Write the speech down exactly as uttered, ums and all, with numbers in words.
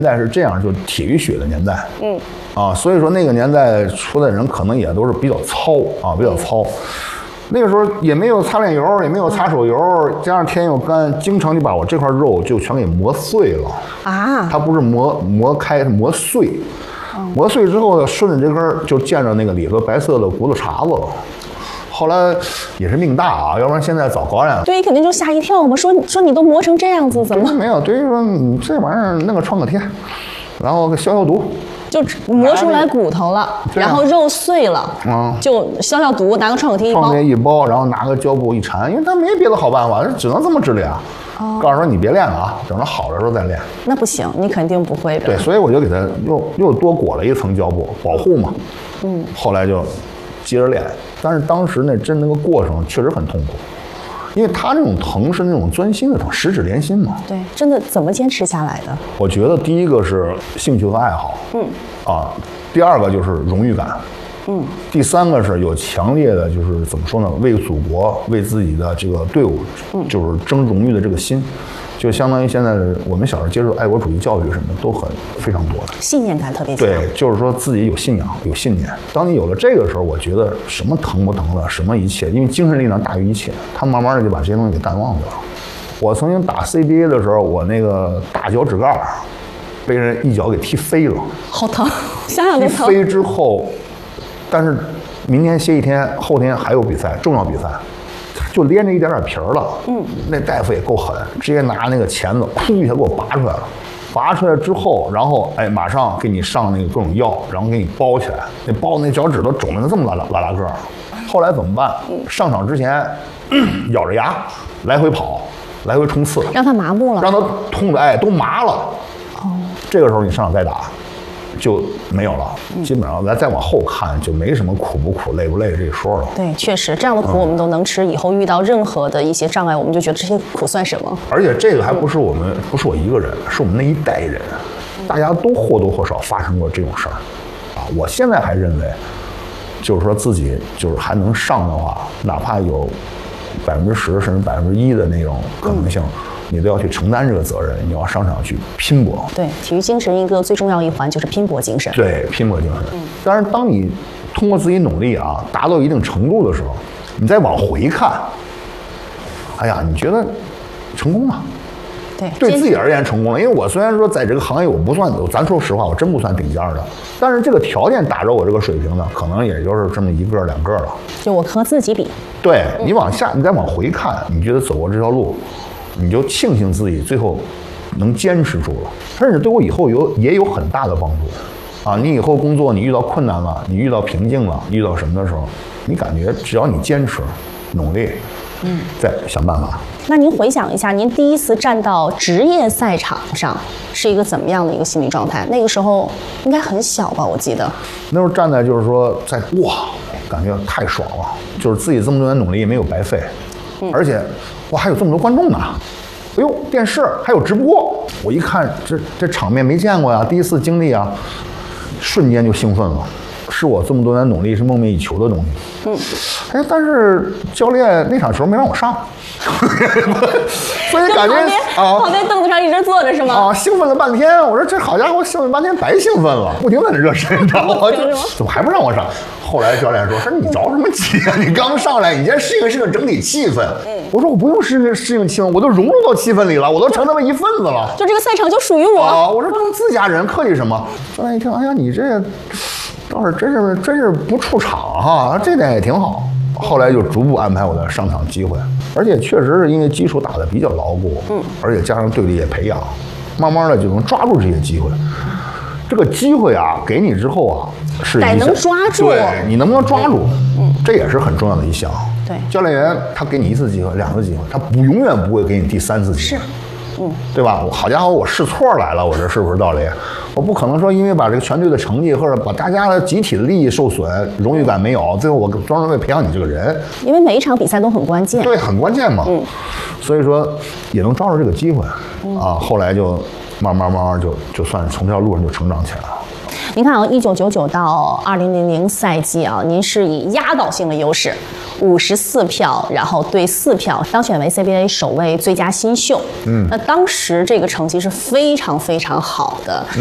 现在是这样，就体育血的年代，嗯，啊，所以说那个年代出来的人可能也都是比较糙啊，比较糙。那个时候也没有擦脸油，也没有擦手油，加上天又干，经常就把我这块肉就全给磨碎了啊！它不是磨磨开，是磨碎。磨碎之后呢，顺着这根就见着那个里头白色的骨头碴子了。后来也是命大啊，要不然现在早感染了。 对，肯定就吓一跳嘛，说说你都磨成这样子，怎么没有？对于说你这玩意儿弄个创可贴，然后消消毒， 就磨出来骨头了，然后肉碎了，嗯，就消消毒，拿个创可贴一包， 创可贴一包，然后拿个胶布一缠，因为他没别的好办法，只能这么治疗。哦，告诉说你别练了啊，等着好的时候再练。 那不行，你肯定不会的。 对，所以我就给他又又多裹了一层胶布，保护嘛。嗯，后来就接着练。但是当时那针那个过程确实很痛苦，因为他那种疼是那种钻心的疼，十指连心嘛。 对，真的怎么坚持下来的？ 我觉得第一个是兴趣和爱好，嗯，啊，第二个就是荣誉感，嗯，第三个是有强烈的就是怎么说呢，为祖国、为自己的这个队伍，嗯，就是争荣誉的这个心。就相当于现在我们小时候接受爱国主义教育什么都很非常多的信念感特别强。 对，就是说自己有信仰有信念。当你有了这个时候，我觉得什么疼不疼的，什么一切，因为精神力量大于一切，他慢慢的就把这些东西给淡忘掉了。我曾经打 C B A 的时候，我那个大脚趾盖被人一脚给踢飞了， 好疼，想想就疼。 踢飞之后，但是明天歇一天，后天还有比赛，重要比赛。就连着一点点皮儿了，嗯，那大夫也够狠，直接拿那个钳子，噗一下给我拔出来了。拔出来之后，然后哎，马上给你上那个各种药，然后给你包起来。那包那脚趾头肿的这么大拉拉个儿。后来怎么办？上场之前，嗯、咬着牙来回跑，来回冲刺， 让他麻木了， 让他痛的哎都麻了。哦，这个时候你上场再打。就没有了，基本上咱再往后看就没什么苦不苦、累不累这一说了。 对，确实这样的苦我们都能吃，以后遇到任何的一些障碍，我们就觉得这些苦算什么？ 而且这个还不是我们，不是我一个人，是我们那一代人，大家都或多或少发生过这种事儿。啊，我现在还认为，就是说自己就是还能上的话，哪怕有百分之十甚至百分之一的那种可能性。嗯，你都要去承担这个责任，你要上场去拼搏。 对，体育精神一个最重要一环就是拼搏精神。 对，拼搏精神。嗯，当然，当你通过自己努力啊，达到一定程度的时候，你再往回看，哎呀，你觉得成功了。 对， 对自己而言成功了。因为我虽然说在这个行业我不算，咱说实话，我真不算顶尖的，但是这个条件打着我这个水平呢，可能也就是这么一个两个了。 就我和自己比。 对，你往下，你再往回看，你觉得走过这条路。你就庆幸自己最后能坚持住了，甚至对我以后有也有很大的帮助啊！你以后工作你遇到困难了，你遇到瓶颈了，遇到什么的时候，你感觉只要你坚持努力，嗯，再想办法。 那您回想一下，您第一次站到职业赛场上是一个怎么样的一个心理状态？那个时候应该很小吧？我记得那时候站在就是说在哇，感觉太爽了，就是自己这么多年努力没有白费，嗯、而且。哇，还有这么多观众呢！哎呦，电视还有直播，我一看这这场面没见过呀，第一次经历啊，瞬间就兴奋了，是我这么多年努力是梦寐以求的东西。嗯，哎，但是教练那场球没让我上，所以感觉啊，旁边凳子上一直坐着是吗？ 啊，兴奋了半天，我说这好家伙，兴奋半天白兴奋了，不停在那热身，你知道吗？怎么还不让我上？后来教练说：“说你着什么急啊？你刚上来，你先适应适应整体气氛。”嗯，我说我不用适应适应气氛，我都融入到气氛里了，我都成他们一份子了。 就这个赛场就属于我。 啊，我说这自家人客气什么？教练一听，哎呀，你这倒是真是真是不出场哈，这点也挺好。后来就逐步安排我的上场机会，而且确实是因为基础打得比较牢固，嗯，而且加上队里也培养，慢慢的就能抓住这些机会。这个机会啊，给你之后啊，是得能抓住， 对，你能不能抓住，嗯，这也是很重要的一项。 对， 教练员他给你一次机会、两次机会，他不永远不会给你第三次机会， 是，嗯， 对吧？好家伙，我试错来了，我这是不是道理？我不可能说因为把这个全队的成绩或者把大家的集体的利益受损，荣誉感没有，最后我专门为培养你这个人。 因为每一场比赛都很关键， 对，很关键嘛。嗯，所以说也能抓住这个机会、嗯、啊。后来就慢慢慢慢就就算是从这条路上就成长起来了。 您看啊，一九九九到二零零零赛季啊，您是以压倒性的优势，五十四票，然后对四票当选为 C B A 首位最佳新秀。嗯，那当时这个成绩是非常非常好的。